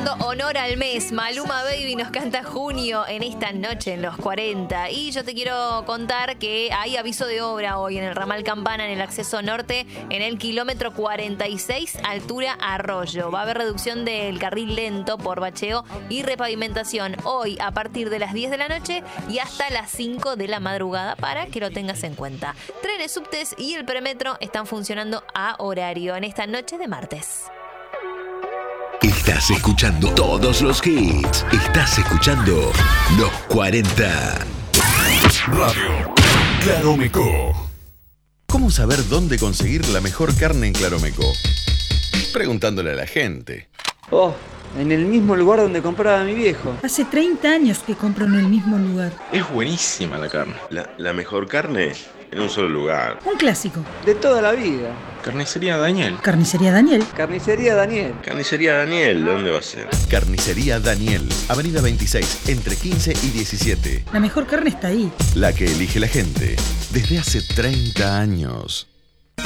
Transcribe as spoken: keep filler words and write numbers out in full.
haciendo honor al mes. Maluma Baby nos canta Junio en esta noche en los cuarenta. Y yo te quiero contar que hay aviso de obra hoy en el ramal Campana, en el acceso norte, en el kilómetro cuarenta y seis, altura Arroyo. Va a haber reducción del carril lento por bacheo y repavimentación hoy a partir de las diez de la noche y hasta las cinco de la madrugada, para que lo tengas en cuenta. Trenes, subtes y el premetro están funcionando a horario en esta noche de martes. Estás escuchando todos los hits. Estás escuchando Los cuarenta. Radio Claromeco. ¿Cómo saber dónde conseguir la mejor carne en Claromeco? Preguntándole a la gente. Oh, en el mismo lugar donde compraba mi viejo. Hace treinta años que compro en el mismo lugar. Es buenísima la carne. La, la mejor carne en un solo lugar. Un clásico. De toda la vida. Carnicería Daniel. Carnicería Daniel. Carnicería Daniel. Carnicería Daniel, ¿dónde va a ser? Carnicería Daniel, Avenida veintiséis, entre quince y diecisiete. La mejor carne está ahí. La que elige la gente desde hace treinta años.